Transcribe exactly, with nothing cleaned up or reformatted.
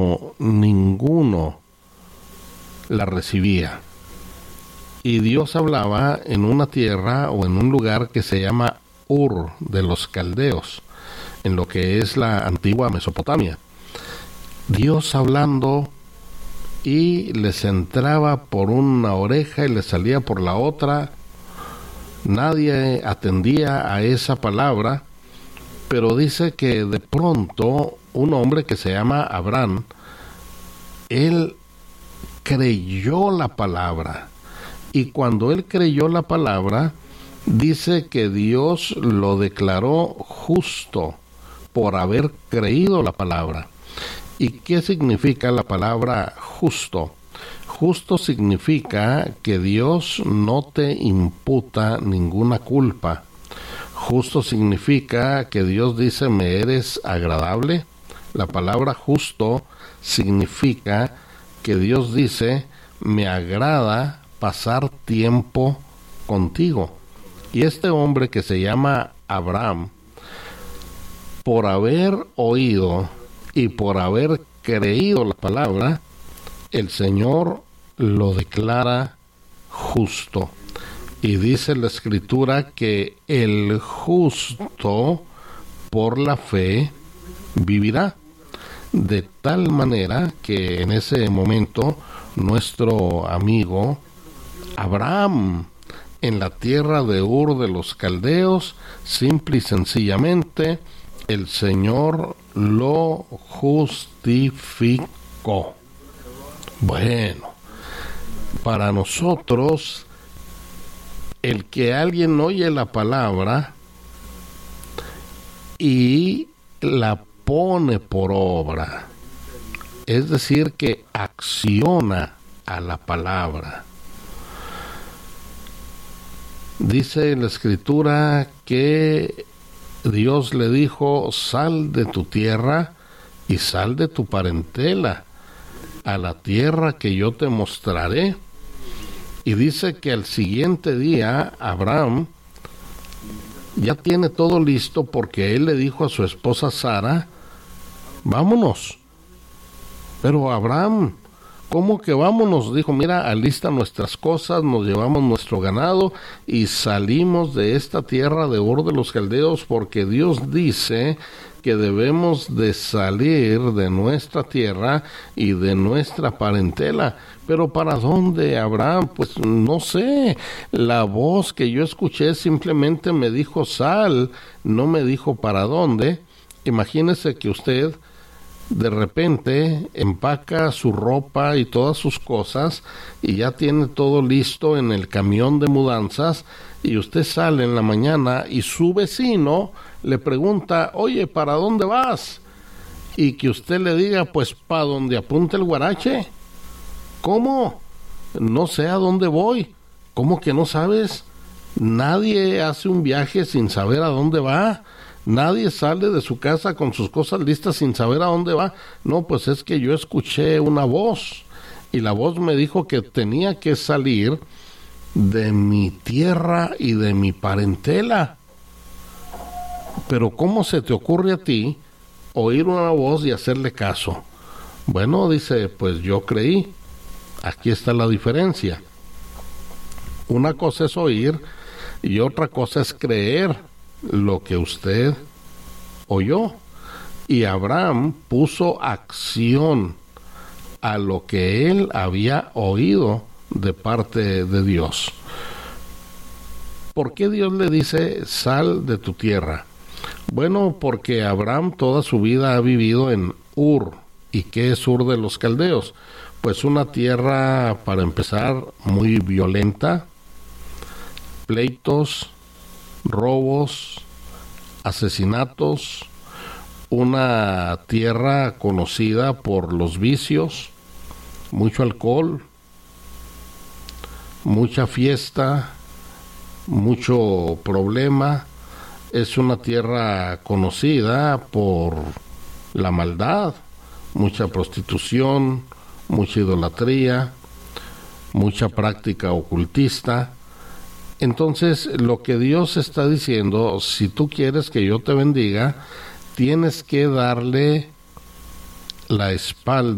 ninguno la recibía. Y Dios hablaba en una tierra o en un lugar que se llama Ur de los Caldeos, en lo que es la antigua Mesopotamia. Dios hablando y les entraba por una oreja y les salía por la otra. Nadie atendía a esa palabra, pero dice que de pronto un hombre que se llama Abraham, él creyó la palabra. Y cuando él creyó la palabra, dice que Dios lo declaró justo por haber creído la palabra. ¿Y qué significa la palabra justo? Justo significa que Dios no te imputa ninguna culpa. Justo significa que Dios dice, ¿me eres agradable? La palabra justo significa que Dios dice, me agrada pasar tiempo contigo. Y este hombre que se llama Abraham, por haber oído y por haber creído la palabra, el Señor lo declara justo. Y dice la Escritura que el justo por la fe vivirá. De tal manera que en ese momento nuestro amigo Abraham, en la tierra de Ur de los Caldeos, simple y sencillamente, el Señor lo justificó. Bueno, para nosotros, el que alguien oye la palabra y la pone por obra, es decir, que acciona a la palabra. Dice la Escritura que Dios le dijo, sal de tu tierra y sal de tu parentela a la tierra que yo te mostraré. Y dice que al siguiente día Abraham ya tiene todo listo porque él le dijo a su esposa Sara, vámonos. Pero Abraham, ¿cómo que vámonos? Dijo, mira, alista nuestras cosas, nos llevamos nuestro ganado y salimos de esta tierra de Ur de los Caldeos, porque Dios dice que debemos de salir de nuestra tierra y de nuestra parentela. Pero ¿para dónde, Abraham? Pues no sé. La voz que yo escuché simplemente me dijo sal, no me dijo para dónde. Imagínese que usted de repente empaca su ropa y todas sus cosas y ya tiene todo listo en el camión de mudanzas, y usted sale en la mañana y su vecino le pregunta, oye, ¿para dónde vas? Y que usted le diga, pues, ¿para donde apunta el guarache? ¿Cómo? No sé a dónde voy. ¿Cómo que no sabes? Nadie hace un viaje sin saber a dónde va. Nadie sale de su casa con sus cosas listas sin saber a dónde va. No, pues es que yo escuché una voz y la voz me dijo que tenía que salir de mi tierra y de mi parentela. Pero ¿cómo se te ocurre a ti oír una voz y hacerle caso? Bueno, dice, pues yo creí. Aquí está la diferencia. Una cosa es oír y otra cosa es creer lo que usted oyó. Y Abraham puso acción a lo que él había oído de parte de Dios. ¿Por qué Dios le dice sal de tu tierra? Bueno, porque Abraham toda su vida ha vivido en Ur. ¿Y qué es Ur de los Caldeos? Pues una tierra, para empezar, muy violenta, pleitos, robos, asesinatos, una tierra conocida por los vicios, mucho alcohol, mucha fiesta, mucho problema. Es una tierra conocida por la maldad, mucha prostitución, mucha idolatría, mucha práctica ocultista. Entonces, lo que Dios está diciendo, si tú quieres que yo te bendiga, tienes que darle la espalda